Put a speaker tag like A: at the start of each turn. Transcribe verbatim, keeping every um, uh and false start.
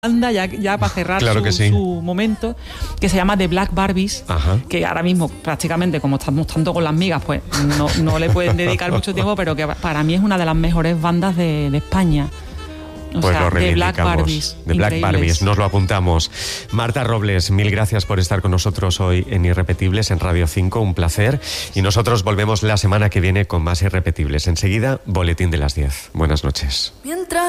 A: banda, ya, ya para cerrar
B: claro
A: su,
B: sí.
A: su momento, que se llama The Black Barbies. Ajá. Que ahora mismo prácticamente, como estamos tanto con las migas, pues no, no le pueden dedicar mucho tiempo, pero que para mí es una de las mejores bandas de, de España. O
B: pues
A: sea,
B: lo
A: The Black Barbies.
B: The Black Barbies, nos lo apuntamos. Marta Robles, mil gracias por estar con nosotros hoy en Irrepetibles, en Radio cinco, un placer. Y nosotros volvemos la semana que viene con más Irrepetibles. Enseguida, Boletín de las diez. Buenas noches. Mientras